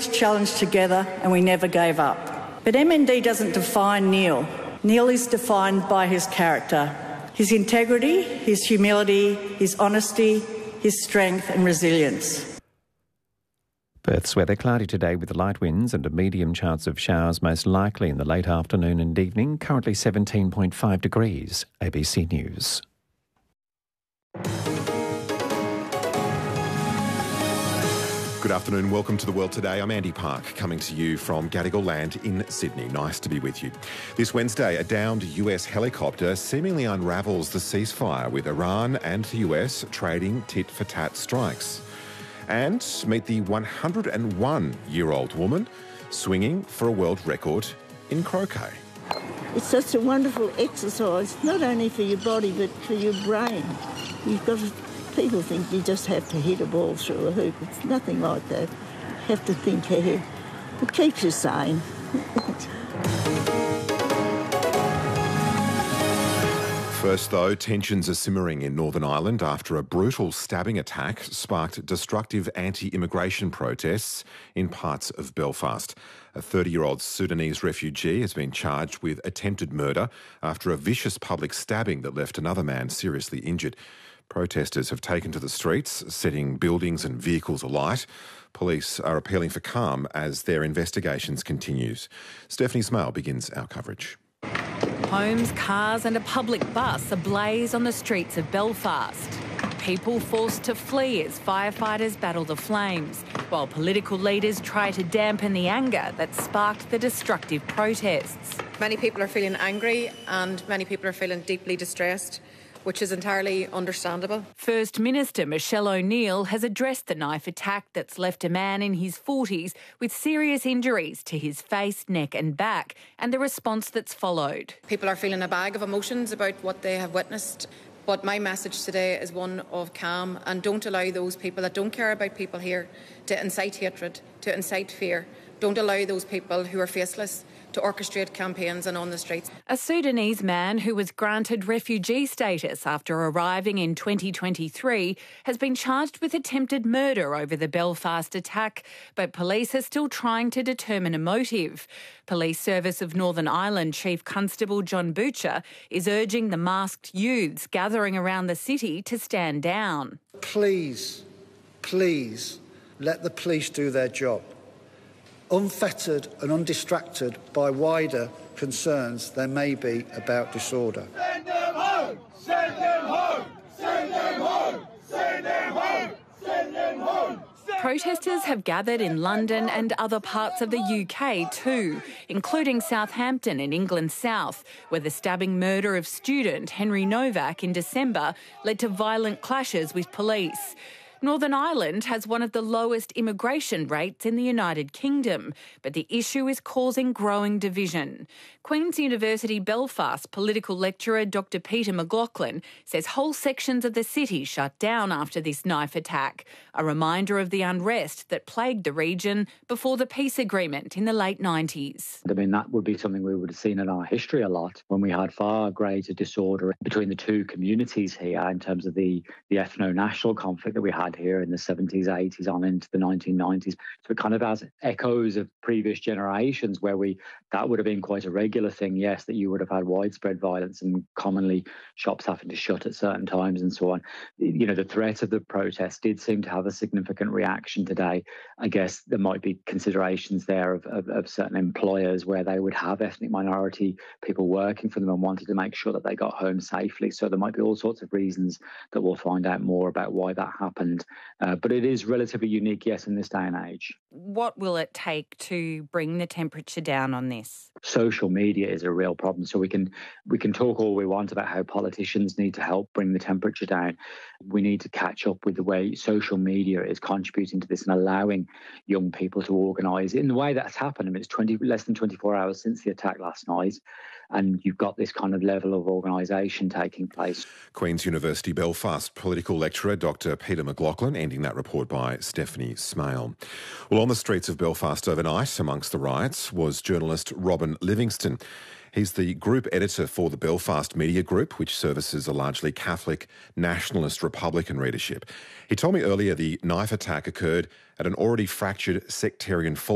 each challenge together and we never gave up. But MND doesn't define Neil. Neil is defined by his character, his integrity, his humility, his honesty, his strength and resilience. Perth's weather cloudy today with light winds and a medium chance of showers most likely in the late afternoon and evening. Currently 17.5 degrees. ABC News. Good afternoon, welcome to The World Today. I'm Andy Park, coming to you from Gadigal Land in Sydney. Nice to be with you. This Wednesday, a downed US helicopter seemingly unravels the ceasefire, with Iran and the US trading tit-for-tat strikes. And meet the 101-year-old woman swinging for a world record in croquet. It's such a wonderful exercise, not only for your body but for your brain. People think you just have to hit a ball through a hoop. It's nothing like that. You have to think ahead. It keeps you sane. First, though, tensions are simmering in Northern Ireland after a brutal stabbing attack sparked destructive anti-immigration protests in parts of Belfast. A 30-year-old Sudanese refugee has been charged with attempted murder after a vicious public stabbing that left another man seriously injured. Protesters have taken to the streets, setting buildings and vehicles alight. Police are appealing for calm as their investigations continues. Stephanie Smale begins our coverage. Homes, cars and a public bus ablaze on the streets of Belfast. People forced to flee as firefighters battle the flames, while political leaders try to dampen the anger that sparked the destructive protests. Many people are feeling angry and many people are feeling deeply distressed, which is entirely understandable. First Minister Michelle O'Neill has addressed the knife attack that's left a man in his 40s with serious injuries to his face, neck and back, and the response that's followed. People are feeling a bag of emotions about what they have witnessed, but my message today is one of calm, and don't allow those people that don't care about people here to incite hatred, to incite fear. Don't allow those people who are faceless to orchestrate campaigns and on the streets. A Sudanese man who was granted refugee status after arriving in 2023 has been charged with attempted murder over the Belfast attack, but police are still trying to determine a motive. Police Service of Northern Ireland Chief Constable John Butcher is urging the masked youths gathering around the city to stand down. Please let the police do their job. Unfettered and undistracted by wider concerns there may be about disorder. Send them home! Send them home! Send them home! Send them home! Send them home! Protesters have gathered in London and other parts of the UK too, including Southampton in England's south, where the stabbing murder of student Henry Novak in December led to violent clashes with police. Northern Ireland has one of the lowest immigration rates in the United Kingdom, but the issue is causing growing division. Queen's University Belfast political lecturer Dr Peter McLaughlin says whole sections of the city shut down after this knife attack, a reminder of the unrest that plagued the region before the peace agreement in the late 90s. I mean, that would be something we would have seen in our history a lot when we had far greater disorder between the two communities here in terms of the ethno-national conflict that we had here in the 70s, 80s, on into the 1990s. So it kind of has echoes of previous generations where that would have been quite a regular thing, yes, that you would have had widespread violence and commonly shops having to shut at certain times and so on. You know, the threat of the protest did seem to have a significant reaction today. I guess there might be considerations there of certain employers where they would have ethnic minority people working for them and wanted to make sure that they got home safely. So there might be all sorts of reasons that we'll find out more about why that happened. But it is relatively unique, yes, in this day and age. What will it take to bring the temperature down on this? Social media is a real problem. So we can talk all we want about how politicians need to help bring the temperature down. We need to catch up with the way social media is contributing to this and allowing young people to organise in the way that's happened. I mean, it's less than 24 hours since the attack last night, and you've got this kind of level of organisation taking place. Queen's University Belfast political lecturer Dr Peter McLaughlin, ending that report by Stephanie Smale. Well, on the streets of Belfast overnight amongst the riots was journalist Robin Livingston. He's the group editor for the Belfast Media Group, which services a largely Catholic, nationalist, Republican readership. He told me earlier the knife attack occurred at an already fractured sectarian